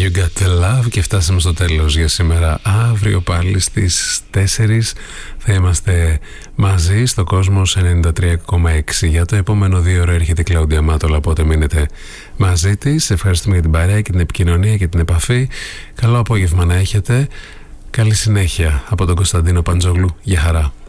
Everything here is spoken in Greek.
You Got The Love και φτάσαμε στο τέλος για σήμερα. Αύριο πάλι στις 4 θα είμαστε μαζί στο Κόσμος 93,6. Για το επόμενο 2 ώρο έρχεται η Κλάουντια Μάτολα, οπότε μείνετε μαζί της. Ευχαριστούμε για την παρέα και την επικοινωνία και την επαφή. Καλό απόγευμα να έχετε. Καλή συνέχεια από τον Κωνσταντίνο Παντζόγλου. Γεια χαρά.